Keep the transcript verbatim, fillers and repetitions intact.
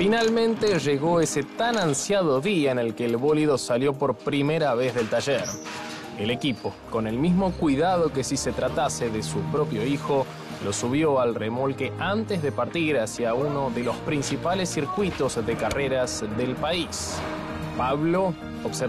Finalmente llegó ese tan ansiado día en el que el bólido salió por primera vez del taller. El equipo, con el mismo cuidado que si se tratase de su propio hijo, lo subió al remolque antes de partir hacia uno de los principales circuitos de carreras del país. Pablo observó